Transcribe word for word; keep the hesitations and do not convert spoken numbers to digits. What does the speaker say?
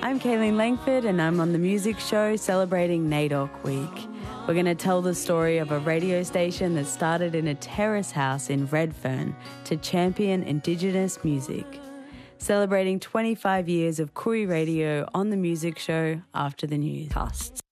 I'm Kayleen Langford and I'm on the music show celebrating NAIDOC Week. We're going to tell the story of a radio station that started in a terrace house in Redfern to champion Indigenous music. Celebrating twenty-five years of Koori Radio on the music show after the news.